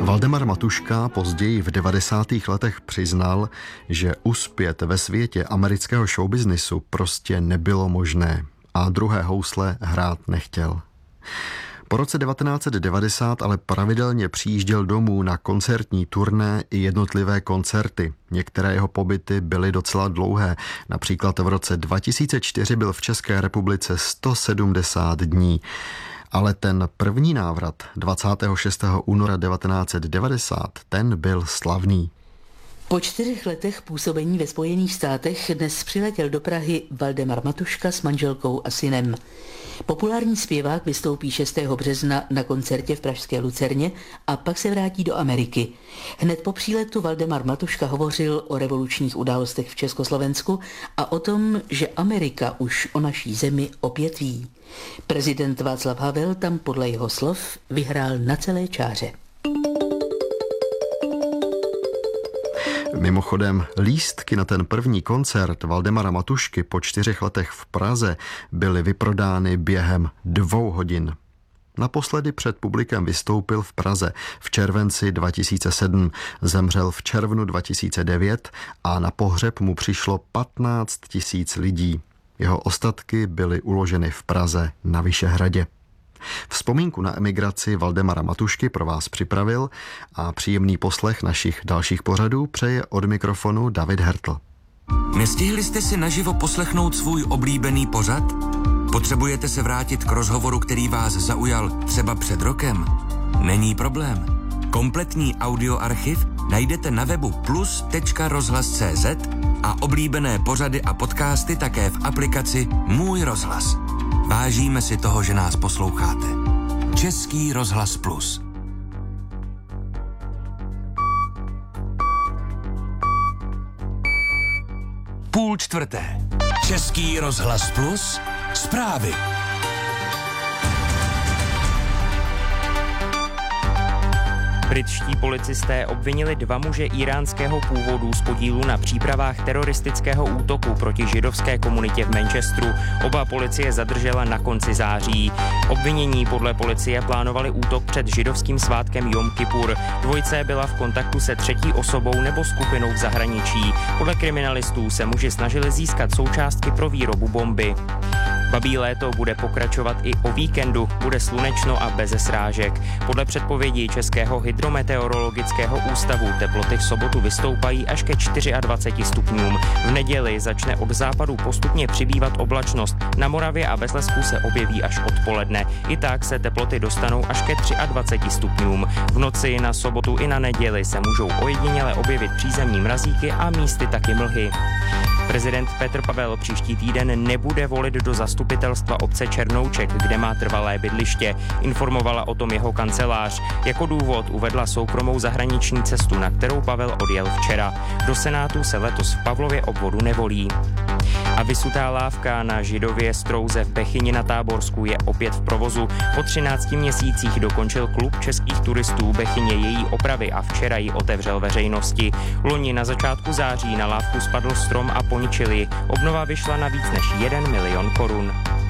Valdemar Matuška později v 90. letech přiznal, že uspět ve světě amerického showbiznisu prostě nebylo možné a druhé housle hrát nechtěl. Po roce 1990 ale pravidelně přijížděl domů na koncertní turné i jednotlivé koncerty. Některé jeho pobyty byly docela dlouhé. Například v roce 2004 byl v České republice 170 dní. Ale ten první návrat 26. února 1990, ten byl slavný. Po 4 letech působení ve Spojených státech dnes přiletěl do Prahy Valdemar Matuška s manželkou a synem. Populární zpěvák vystoupí 6. března na koncertě v pražské Lucerně a pak se vrátí do Ameriky. Hned po příletu Valdemar Matuška hovořil o revolučních událostech v Československu a o tom, že Amerika už o naší zemi opět ví. Prezident Václav Havel tam podle jeho slov vyhrál na celé čáře. Mimochodem, lístky na ten první koncert Valdemara Matušky po 4 letech v Praze byly vyprodány během 2 hodin. Naposledy před publikem vystoupil v Praze v červenci 2007, zemřel v červnu 2009 a na pohřeb mu přišlo 15 000 lidí. Jeho ostatky byly uloženy v Praze na Vyšehradě. Vzpomínku na emigraci Valdemara Matušky pro vás připravil a příjemný poslech našich dalších pořadů přeje od mikrofonu David Hertl. Nestihli jste si naživo poslechnout svůj oblíbený pořad? Potřebujete se vrátit k rozhovoru, který vás zaujal třeba před rokem? Není problém. Kompletní audioarchiv najdete na webu plus.rozhlas.cz a oblíbené pořady a podcasty také v aplikaci Můj rozhlas. Vážíme si toho, že nás posloucháte. Český rozhlas Plus. Půl čtvrté. Český rozhlas Plus. Zprávy. Britští policisté obvinili 2 muže íránského původu z podílu na přípravách teroristického útoku proti židovské komunitě v Manchesteru. Oba policie zadržela na konci září. Obvinění podle policie plánovali útok před židovským svátkem Jom Kipur. Dvojice byla v kontaktu se třetí osobou nebo skupinou v zahraničí. Podle kriminalistů se muži snažili získat součástky pro výrobu bomby. Babí léto bude pokračovat i o víkendu, bude slunečno a beze srážek. Podle předpovědí Českého hydrometeorologického ústavu teploty v sobotu vystoupají až ke 24 stupňům. V neděli začne od západu postupně přibývat oblačnost. Na Moravě a ve Slezsku se objeví až odpoledne. I tak se teploty dostanou až ke 23 stupňům. V noci na sobotu i na neděli se můžou ojediněle objevit přízemní mrazíky a místy taky mlhy. Prezident Petr Pavel příští týden nebude volit do zastupitelstva obce Černouček, kde má trvalé bydliště. Informovala o tom jeho kancelář. Jako důvod uvedla soukromou zahraniční cestu, na kterou Pavel odjel včera. Do Senátu se letos v Pavlově obvodu nevolí. A vysutá lávka na Židově Strouze v Bechyni na Táborsku je opět v provozu. Po 13 měsících dokončil klub českých turistů Bechyně její opravy a včera ji otevřel veřejnosti. Loni na začátku září na lávku spadl strom a poničil ji. Obnova vyšla na víc než 1 milion korun.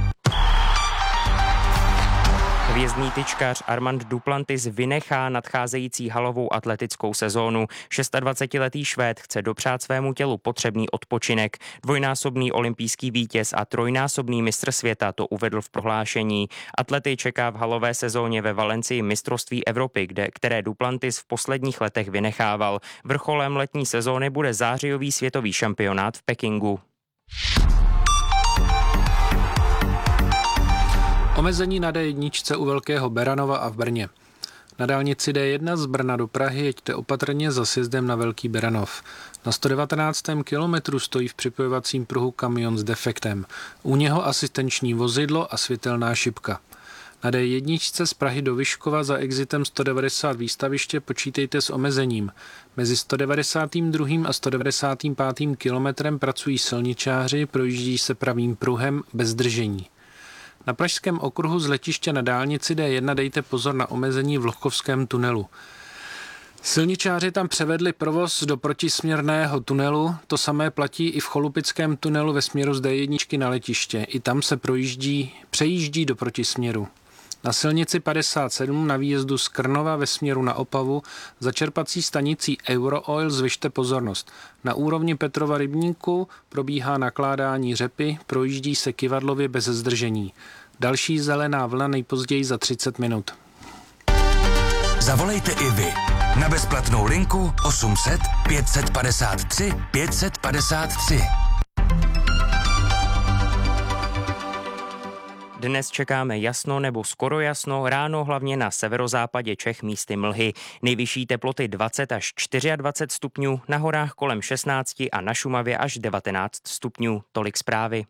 Hvězdný tyčkař Armand Duplantis vynechá nadcházející halovou atletickou sezónu. 26letý Švéd chce dopřát svému tělu potřebný odpočinek. Dvojnásobný olympijský vítěz a trojnásobný mistr světa to uvedl v prohlášení. Atlety čeká v halové sezóně ve Valencii mistrovství Evropy, které Duplantis v posledních letech vynechával. Vrcholem letní sezóny bude zářijový světový šampionát v Pekingu. Omezení na D1 u Velkého Beranova a v Brně. Na dálnici D1 z Brna do Prahy jeďte opatrně za sjezdem na Velký Beranov. Na 119. kilometru stojí v připojovacím pruhu kamion s defektem. U něho asistenční vozidlo a světelná šipka. Na D1 z Prahy do Vyškova za exitem 190 výstaviště počítejte s omezením. Mezi 192. a 195. kilometrem pracují silničáři, projíždí se pravým pruhem bez zdržení. Na Pražském okruhu z letiště na dálnici D1 dejte pozor na omezení v Lohkovském tunelu. Silničáři tam převedli provoz do protisměrného tunelu, to samé platí i v Cholupickém tunelu ve směru z D1 na letiště. I tam se přejíždí do protisměru. Na silnici 57 na výjezdu z Krnova ve směru na Opavu za čerpací stanicí Eurooil zvyšte pozornost. Na úrovni Petrova rybníku probíhá nakládání řepy, projíždí se kyvadlově bez zdržení. Další zelená vlna nejpozději za 30 minut. Zavolejte i vy na bezplatnou linku 800 553 553. Dnes čekáme jasno nebo skoro jasno, ráno hlavně na severozápadě Čech místy mlhy. Nejvyšší teploty 20 až 24 stupňů, na horách kolem 16 a na Šumavě až 19 stupňů. Tolik zprávy.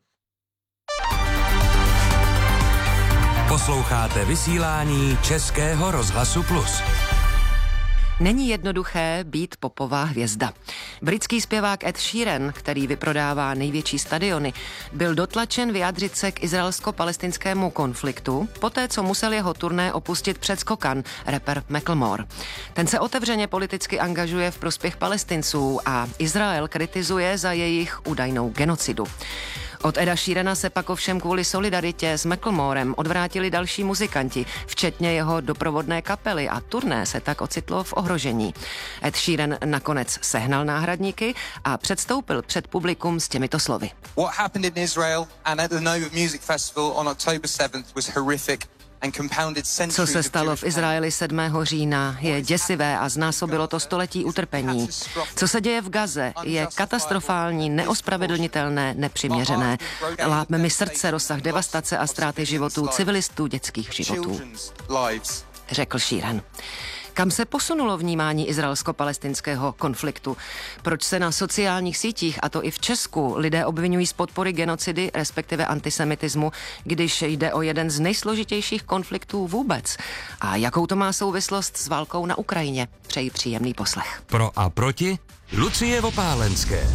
Posloucháte vysílání Českého rozhlasu Plus. Není jednoduché být popová hvězda. Britský zpěvák Ed Sheeran, který vyprodává největší stadiony, byl dotlačen vyjádřit se k izraelsko-palestinskému konfliktu, poté co musel jeho turné opustit předskokan, rapper Macklemore. Ten se otevřeně politicky angažuje v prospěch Palestinců a Izrael kritizuje za jejich údajnou genocidu. Od Eda Sheerana se pak ovšem kvůli solidaritě s Macklemorem odvrátili další muzikanti, včetně jeho doprovodné kapely, a turné se tak ocitlo v ohrožení. Ed Sheeran nakonec sehnal náhradníky a předstoupil před publikum s těmito slovy. What happened in Israel and at the Nova Music Festival on October 7th was horrific. Co se stalo v Izraeli 7. října, je děsivé a znásobilo to století utrpení. Co se děje v Gaze, je katastrofální, neospravedlnitelné, nepřiměřené. Láme mi srdce rozsah devastace a ztráty životů civilistů, dětských životů, řekl Sheeran. Kam se posunulo vnímání izraelsko-palestinského konfliktu? Proč se na sociálních sítích, a to i v Česku, lidé obvinují z podpory genocidy, respektive antisemitismu, když jde o jeden z nejsložitějších konfliktů vůbec? A jakou to má souvislost s válkou na Ukrajině? Přeji příjemný poslech. Pro a proti Lucie Vopálenské.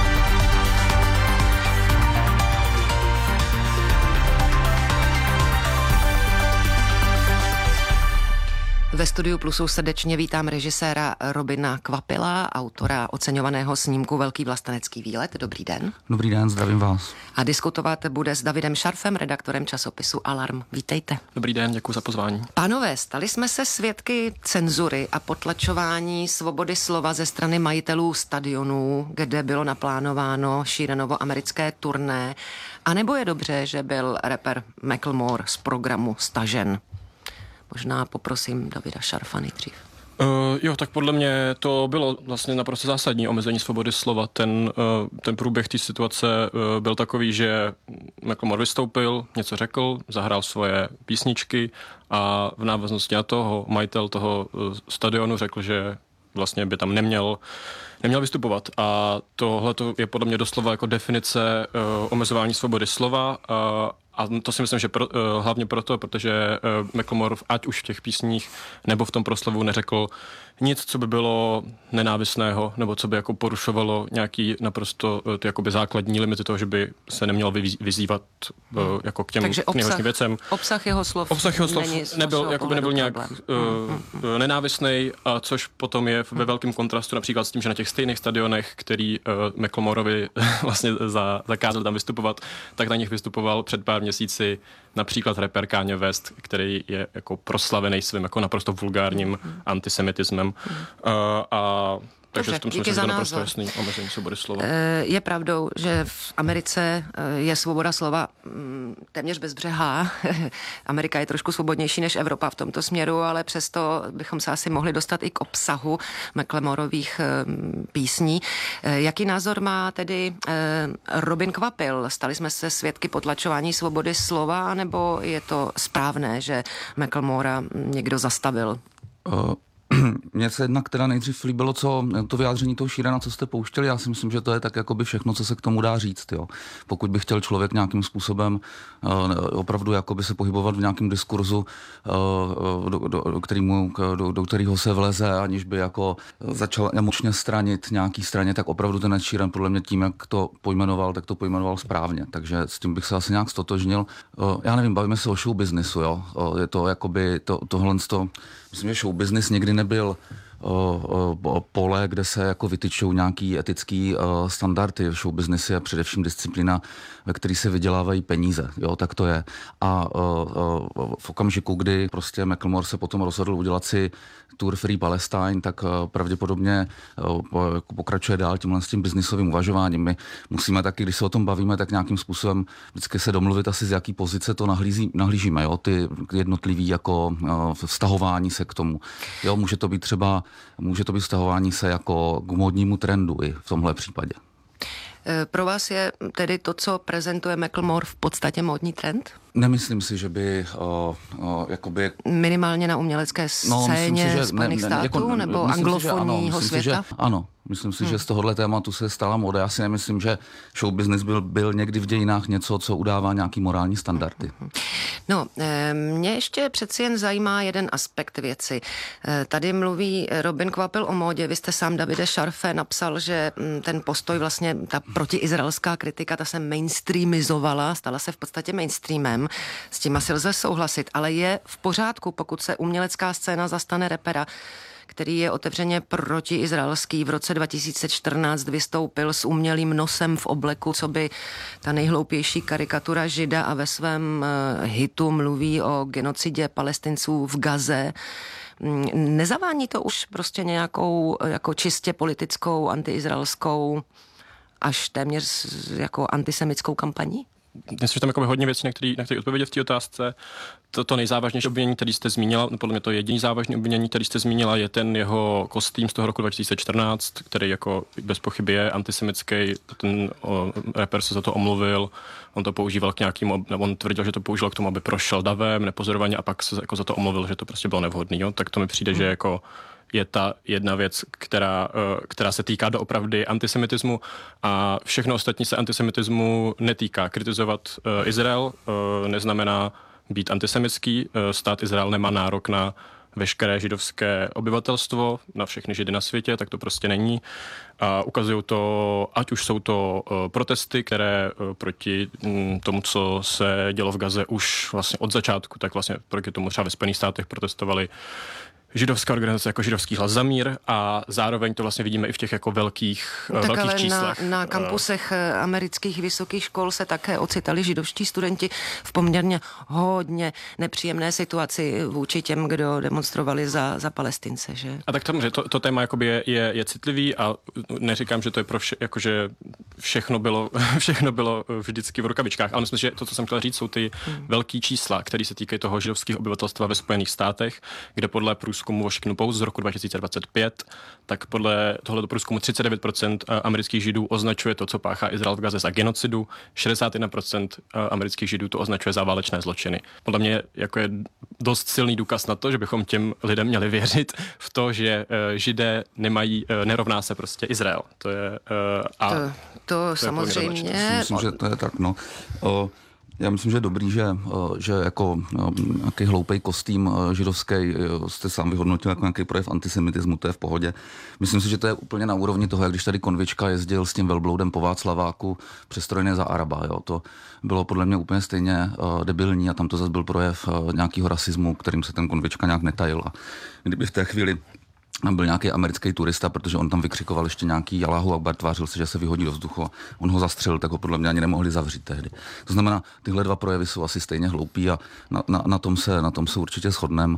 Ve studiu Plusu srdečně vítám režiséra Robina Kvapila, autora oceňovaného snímku Velký vlastenecký výlet. Dobrý den. Dobrý den, zdravím vás. A diskutovat bude s Davidem Šarfem, redaktorem časopisu Alarm. Vítejte. Dobrý den, děkuji za pozvání. Pánové, stali jsme se svědky cenzury a potlačování svobody slova ze strany majitelů stadionů, kde bylo naplánováno Sheeranovo americké turné. A nebo je dobře, že byl rapper Macklemore z programu stažen? Možná poprosím Davida Šarfa nejdřív. Jo, tak podle mě to bylo vlastně naprosto zásadní omezení svobody slova. Ten průběh té situace byl takový, že Macklemore vystoupil, něco řekl, zahrál svoje písničky a v návaznosti na toho majitel toho stadionu řekl, že vlastně by tam neměl vystupovat. A tohle je podle mě doslova jako definice omezování svobody slova. A to si myslím, že hlavně proto, protože Macklemore ať už v těch písních nebo v tom proslovu neřekl nic, co by bylo nenávistného, nebo co by jako porušovalo nějaký naprosto ty jakoby základní limity toho, že by se neměl vyzývat jako k těm nejhorším věcem. Obsah jeho slov nebyl nějak nenávistný, a což potom je ve velkém kontrastu například s tím, že na těch stejných stadionech, který Macklemoreovi vlastně zakázal tam vystupovat, tak na nich vystupoval před pár měsíci například rapper Kanye West, který je jako proslavený svým jako naprosto vulgárním antisemitismem. Takže v tom smyslu je to naprosto jasný omezení svobody slova. Je pravdou, že v Americe je svoboda slova téměř bezbřehá. Amerika je trošku svobodnější než Evropa v tomto směru, ale přesto bychom se asi mohli dostat i k obsahu Macklemorových písní. Jaký názor má tedy Robin Kvapil? Stali jsme se svědky potlačování svobody slova, nebo je to správné, že Macklemora někdo zastavil? Mně se jednak teda nejdřív líbilo, co to vyjádření toho Sheerana, co jste pouštěli. Já si myslím, že to je tak jakoby všechno, co se k tomu dá říct. Jo. Pokud by chtěl člověk nějakým způsobem opravdu jakoby se pohybovat v nějakém diskurzu, do kterého se vleze, aniž by jako začal emočně stranit nějaký straně, tak opravdu ten Sheeran podle mě tím, jak to pojmenoval, tak to pojmenoval správně. Takže s tím bych se asi nějak stotožnil. Já nevím, bavíme se o show businessu, jo. Je to jakoby tohle. Myslím, že show business někdy nebyl pole, kde se jako vytyčou nějaký etický standardy v showbiznesu a především disciplína, ve který se vydělávají peníze. Jo, tak to je. A v okamžiku, kdy prostě Macklemore se potom rozhodl udělat si Tour Free Palestine, tak pravděpodobně pokračuje dál tímhle s tím biznisovým uvažováním. My musíme taky, když se o tom bavíme, tak nějakým způsobem vždycky se domluvit asi z jaký pozice to nahlížíme, jo, ty jednotlivý jako vztahování se k tomu. Jo, může to být vztahování se jako k módnímu trendu i v tomhle případě. Pro vás je tedy to, co prezentuje Macklemore, v podstatě módní trend? Nemyslím si, že by jakoby... Minimálně na umělecké scéně Spojených států nebo anglofonního světa? Ano. Myslím si, že z tohohle tématu se stala moda. Já si nemyslím, že showbusiness byl někdy v dějinách něco, co udává nějaký morální standardy. No, mě ještě přeci jen zajímá jeden aspekt věci. Tady mluví Robin Kvapil o módě. Vy jste sám, Davide Šarfe, napsal, že ten postoj, vlastně ta protiizraelská kritika, ta se mainstreamizovala, stala se v podstatě mainstreamem. S tím asi lze souhlasit, ale je v pořádku, pokud se umělecká scéna zastane rapera, který je otevřeně protiizraelský. V roce 2014 vystoupil s umělým nosem v obleku, co by ta nejhloupější karikatura Žida, a ve svém hitu mluví o genocidě Palestinců v Gaze. Nezavání to už prostě nějakou jako čistě politickou, antiizraelskou, až téměř jako antisemitskou kampaní? Myslím, že tam hodně věcí, na které odpovědět v té otázce. To nejzávažnější obvinění, který jste zmínila, podle mě to jediný závažný obvinění, který jste zmínila, je ten jeho kostým z toho roku 2014, který jako bez pochyby je antisemický. Ten rapper se za to omluvil, on to používal k nějakému, on tvrdil, že to používal k tomu, aby prošel davem nepozorovaně, a pak se jako za to omluvil, že to prostě bylo nevhodný. Jo? Tak to mi přijde, že jako je ta jedna věc, která se týká doopravdy antisemitismu, a všechno ostatní se antisemitismu netýká. Kritizovat Izrael neznamená být antisemitský. Stát Izrael nemá nárok na veškeré židovské obyvatelstvo, na všechny Židy na světě, tak to prostě není. A ukazují to, ať už jsou to protesty, které proti tomu, co se dělo v Gaze už vlastně od začátku, tak vlastně proti tomu třeba ve Spojených státech protestovali židovská organizace jako Židovský hlas za mír, a zároveň to vlastně vidíme i v těch jako velkých číslech. Na kampusech amerických vysokých škol se také ocitali židovští studenti v poměrně hodně nepříjemné situaci vůči těm, kdo demonstrovali za Palestince, že? A tak to téma jakoby je citlivý, a neříkám, že to je pro jakože všechno bylo vždycky v rukavičkách, ale myslím, že to, co jsem chtěl říct, jsou ty velký čísla, které se týkají toho židovského obyvatelstva ve Spojených státech, kde podle průzkumu Washington Post z roku 2025, tak podle tohoto průzkumu 39% amerických Židů označuje to, co páchá Izrael v Gaze, za genocidu, 61% amerických Židů to označuje za válečné zločiny. Podle mě jako je dost silný důkaz na to, že bychom těm lidem měli věřit v to, že Židé nerovná se prostě Izrael. To je to samozřejmě. Myslím, že to je tak, no. Já myslím, že je dobrý, že jako nějaký hloupej kostým židovský jste sám vyhodnotil jako nějaký projev antisemitismu, to je v pohodě. Myslím si, že to je úplně na úrovni toho, jak když tady Konvička jezdil s tím velbloudem po Václaváku přestrojený za Araba. Jo. To bylo podle mě úplně stejně debilní, a tam to zase byl projev nějakého rasismu, kterým se ten Konvička nějak netajil. A kdyby v té chvíli byl nějaký americký turista, protože on tam vykřikoval ještě nějaký Allahu Akbar, tvářil se, že se vyhodí do vzduchu, a on ho zastřelil, tak ho podle mě ani nemohli zavřít tehdy. To znamená, tyhle dva projevy jsou asi stejně hloupí, a na tom se určitě shodneme.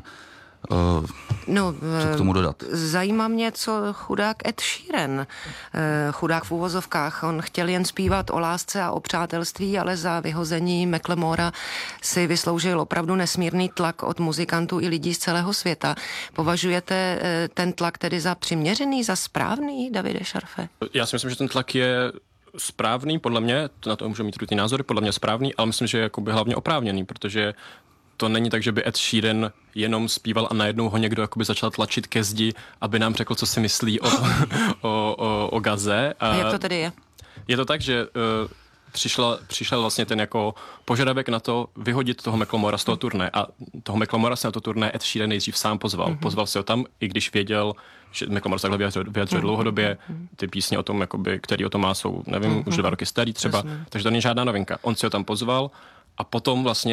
Co k tomu dodat? Zajímá mě, co chudák Ed Sheeran, chudák v úvozovkách. On chtěl jen zpívat o lásce a o přátelství, ale za vyhození Macklemora si vysloužil opravdu nesmírný tlak od muzikantů i lidí z celého světa. Považujete ten tlak tedy za přiměřený, za správný, Davide Šarfe? Já si myslím, že ten tlak je správný, podle mě, na to můžeme mít různý názory, podle mě správný, ale myslím, že je jakoby hlavně oprávněný, protože to není tak, že by Ed Sheeran jenom zpíval a najednou ho někdo jakoby začal tlačit ke zdi, aby nám řekl, co si myslí o Gaze. A jak to tedy je? Je to tak, že přišel vlastně ten jako požadavek na to vyhodit toho Macklemora z toho turné, a toho Macklemora se na to turné Ed Sheeran nejdřív sám pozval. Pozval se ho tam, i když věděl, že Macklemore se takhle vyjadřuje dlouhodobě. Ty písně o tom, jakoby, který o tom má, jsou, nevím, už 2 roky starý třeba, takže to není žádná novinka. On si ho tam pozval, a potom vlastně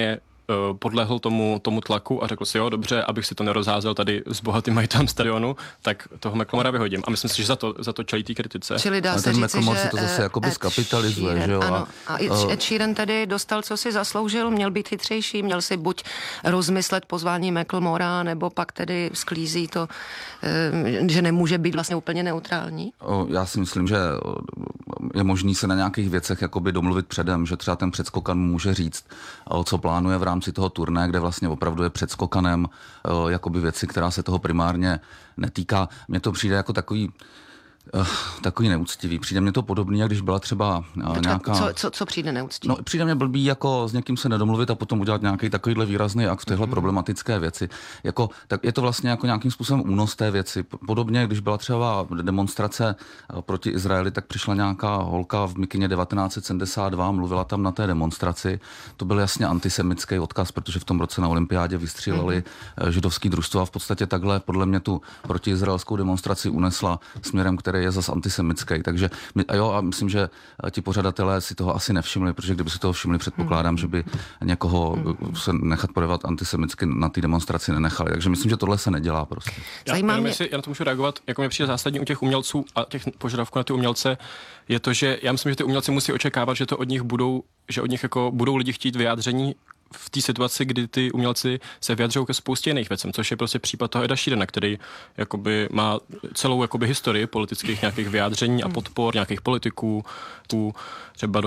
podlehl tomu tlaku a řekl si, jo, dobře, abych si to nerozházel tady s bohatým majitelem stadionu, tak toho McLemora vyhodím. A myslím si, že za to čelí té kritice. Čili dá se říci, že si to zase jakoby skapitalizuje, že jo? Ano. A Ed Sheeran tedy dostal, co si zasloužil, měl být chytřejší, měl si buď rozmyslet pozvání McLemora, nebo pak tedy sklízí to, že nemůže být vlastně úplně neutrální? Já si myslím, že je možný se na nějakých věcech jakoby domluvit předem, že třeba ten předskokan může říct, co plánuje v rámci toho turné, kde vlastně opravdu je předskokanem jakoby věci, která se toho primárně netýká. Mně to přijde jako takový neúctivý. Přijde mně to podobný, jak když byla třeba nějaká... Co přijde neúctivý? No, přijde mně blbý jako s někým se nedomluvit a potom udělat nějaký takovýhle výrazný akt v téhle problematické věci. Tak je to vlastně jako nějakým způsobem únos té věci. Podobně, když byla třeba demonstrace proti Izraeli, tak přišla nějaká holka v mikině 1972, mluvila tam na té demonstraci. To byl jasně antisemický odkaz, protože v tom roce na olympiádě vystříleli židovský družstvo a v podstatě takhle podle mě tu protiizraelskou demonstraci unesla směrem, který je zas antisemický. Takže a myslím, že ti pořadatelé si toho asi nevšimli, protože kdyby si toho všimli, předpokládám, že by někoho se nechat projevat antisemicky na té demonstraci nenechali. Takže myslím, že tohle se nedělá prostě. Já na to můžu reagovat, jako mi přijde zásadní u těch umělců a těch požadavků na ty umělce, je to, že já myslím, že ty umělci musí očekávat, že od nich jako budou lidi chtít vyjádření v té situaci, kdy ty umělci se vyjadřují ke spoustě jiných věcem, což je prostě případ toho Eda Sheerana, který jakoby má celou jakoby historii politických nějakých vyjádření a podpor nějakých politiků, třeba